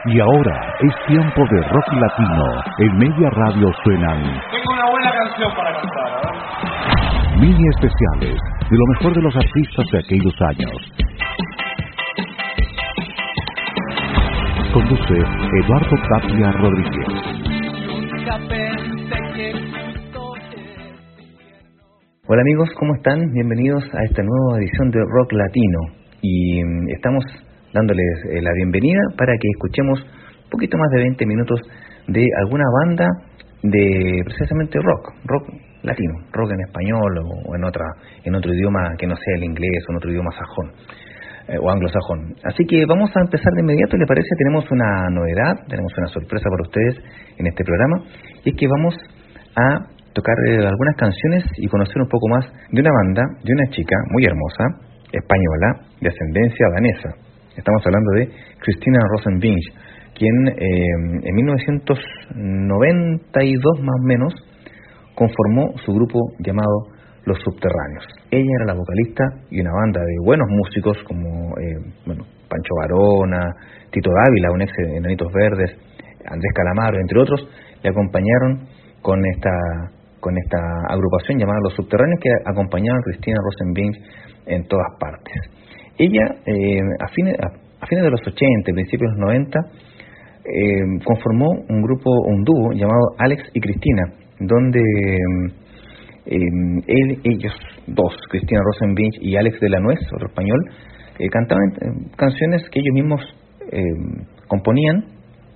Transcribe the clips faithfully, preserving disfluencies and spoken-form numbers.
Y ahora es tiempo de rock latino. En Media Radio suenan... Tengo una buena canción para cantar, ¿eh? Mini especiales de lo mejor de los artistas de aquellos años. Conduce Eduardo Tapia Rodríguez. Hola amigos, ¿cómo están? Bienvenidos a esta nueva edición de Rock Latino. Y estamos dándoles eh, la bienvenida para que escuchemos un poquito más de veinte minutos de alguna banda de precisamente rock, rock latino, rock en español o en otra en otro idioma que no sea el inglés o en otro idioma sajón eh, o anglosajón. Así que vamos a empezar de inmediato, ¿le parece? Tenemos una novedad, tenemos una sorpresa para ustedes en este programa, y es que vamos a tocar eh, algunas canciones y conocer un poco más de una banda, de una chica muy hermosa, española, de ascendencia danesa. Estamos hablando de Christina Rosenvinge, quien eh, en mil novecientos noventa y dos más o menos conformó su grupo llamado Los Subterráneos. Ella era la vocalista y una banda de buenos músicos como eh, bueno, Pancho Varona, Tito Dávila, un ex de Enanitos Verdes, Andrés Calamaro, entre otros, le acompañaron con esta con esta agrupación llamada Los Subterráneos, que acompañaban a Christina Rosenvinge en todas partes. Ella, eh, a, fines, a, a fines de los ochenta, principios de los noventa, eh, conformó un grupo, un dúo llamado Alex y Cristina, donde eh, él, ellos dos, Christina Rosenvinge y Alex de la Nuez, otro español, eh, cantaban eh, canciones que ellos mismos eh, componían.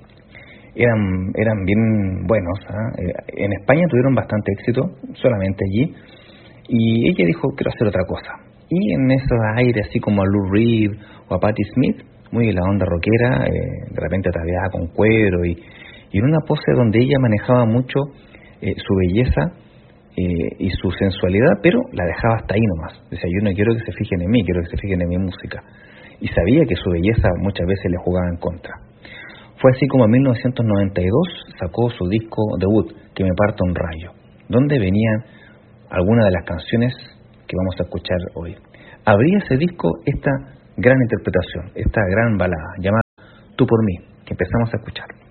Eran, eran bien buenos, ¿eh? En España tuvieron bastante éxito, solamente allí, y ella dijo, quiero hacer otra cosa. Y en esos aires, así como a Lou Reed o a Patti Smith, muy en la onda rockera, eh, de repente ataviada con cuero, y, y en una pose donde ella manejaba mucho eh, su belleza eh, y su sensualidad, pero la dejaba hasta ahí nomás. Decía, yo no quiero que se fijen en mí, quiero que se fijen en mi música. Y sabía que su belleza muchas veces le jugaba en contra. Fue así como en mil novecientos noventa y dos sacó su disco debut, Que me parta un rayo, donde venían algunas de las canciones que vamos a escuchar hoy. Abría ese disco esta gran interpretación, esta gran balada llamada Tú por mí, que empezamos a escuchar.